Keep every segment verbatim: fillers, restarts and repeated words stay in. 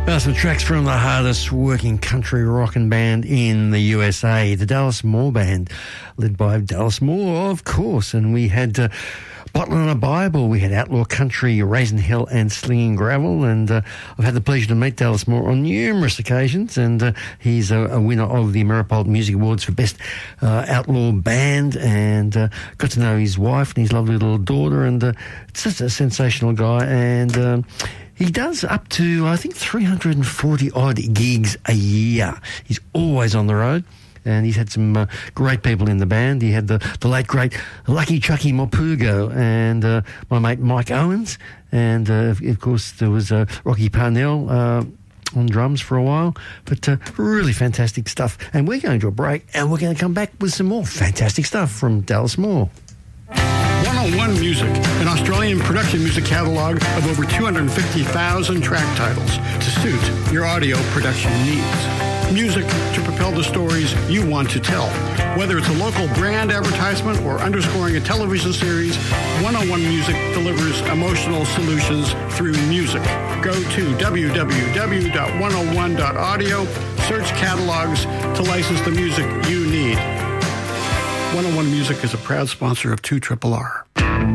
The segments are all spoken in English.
Some tracks from the hardest working country rockin' band in the U S A, the Dallas Moore Band, led by Dallas Moore, of course. And we had uh, Bottle and a Bible, we had Outlaw Country, Raising Hell and Slinging Gravel. And uh, I've had the pleasure to meet Dallas Moore on numerous occasions. And uh, he's a, a winner of the Ameripult Music Awards for Best uh, Outlaw Band. And uh, got to know his wife and his lovely little daughter. And uh, it's just a sensational guy. And Um, he does up to, I think, three hundred forty odd gigs a year. He's always on the road, and he's had some uh, great people in the band. He had the, the late, great Lucky Chucky Mopugo and uh, my mate Mike Owens, and, uh, of course, there was uh, Rocky Parnell uh, on drums for a while, but uh, really fantastic stuff. And we're going to a break, and we're going to come back with some more fantastic stuff from Dallas Moore. one oh one Music, an Australian production music catalogue of over two hundred fifty thousand track titles to suit your audio production needs. Music to propel the stories you want to tell. Whether it's a local brand advertisement or underscoring a television series, one oh one Music delivers emotional solutions through music. Go to w w w dot one oh one dot audio, search catalogs to license the music you need. one oh one Music is a proud sponsor of two R R R.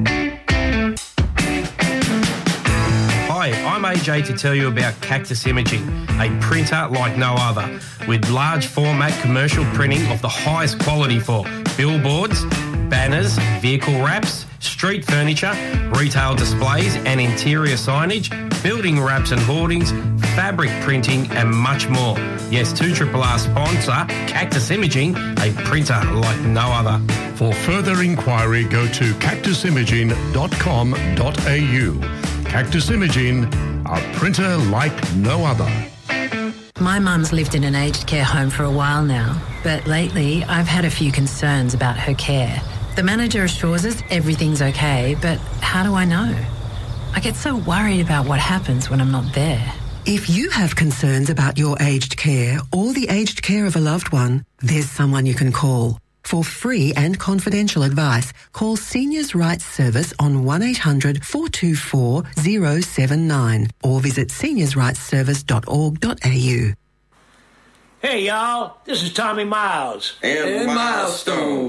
Hi, I'm A J to tell you about Cactus Imaging, a printer like no other, with large format commercial printing of the highest quality for billboards, banners, vehicle wraps, street furniture, retail displays and interior signage, building wraps and hoardings, fabric printing and much more. Yes, two R R R sponsor, Cactus Imaging, a printer like no other. For further inquiry, go to cactus imaging dot com dot a u. Cactus Imaging, a printer like no other. My mum's lived in an aged care home for a while now, but lately I've had a few concerns about her care. The manager assures us everything's okay, but how do I know? I get so worried about what happens when I'm not there. If you have concerns about your aged care or the aged care of a loved one, there's someone you can call. For free and confidential advice, call Seniors Rights Service on one eight hundred four two four zero seven nine or visit seniors rights service dot org dot a u. Hey, y'all, this is Tommy Miles. And, and Milestone.